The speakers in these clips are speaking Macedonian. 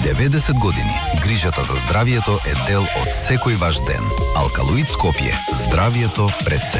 90 години грижата за здравието е дел од секој ваш ден. Алкалоид Скопје. Здравието пред се.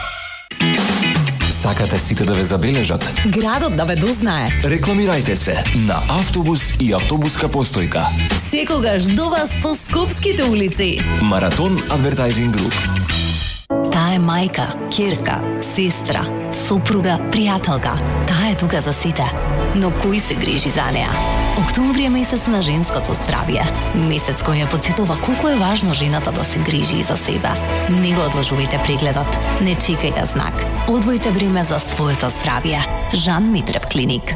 Сакате сите да ве забележат? Градот да ве дознае. Рекламирајте се на автобус и автобуска постојка. Секогаш до вас по скопските улици. Маратон Advertising Group. Таа е мајка, ќерка, сестра, сопруга, пријателка. Таа е тука за сите. Но кој се грижи за неа? Октомври е месец на женското здравје. Месец кој ја потсетува колку е важно жената да се грижи и за себе. Не го одложувајте прегледот. Не чекајте знак. Одвојте време за своето здравје. Жан Митрев клиник.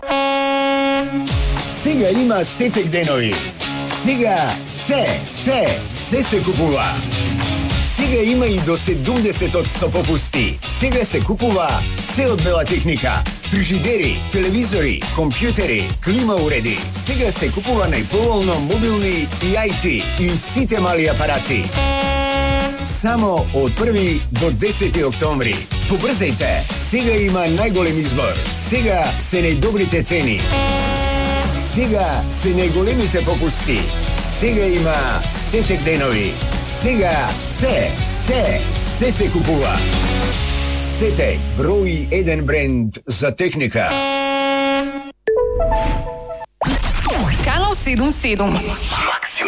Сега има сетек денови. Сега се купува. Сега има и до 70% попусти. Сега се купува се од бела техника. Фрижидери, телевизори, компјутери, клима уреди. Сега се купува најповолно мобилни и IT и сите мали апарати. Само од 1 до 10 октомври. Побрзајте, сега има најголем избор. Сега се најдобрите цени. Сега се најголемите попусти. Сега има сетек денови. Сега се купува. Сетек, број 1 бренд за техника. Канал 77. Максимум